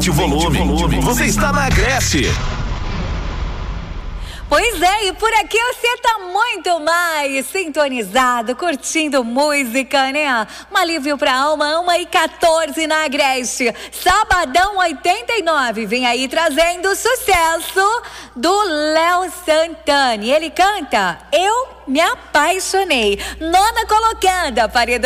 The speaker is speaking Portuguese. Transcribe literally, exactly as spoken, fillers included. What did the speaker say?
Aumente o volume. Você está na Agreste. Pois é, e por aqui você tá muito mais sintonizado, curtindo música, né? Um alívio pra alma, uma e quatorze na Agreste. Sabadão oitenta e nove, vem aí trazendo o sucesso do Léo Santana. Ele canta Eu Me Apaixonei. Nona colocada, paredão.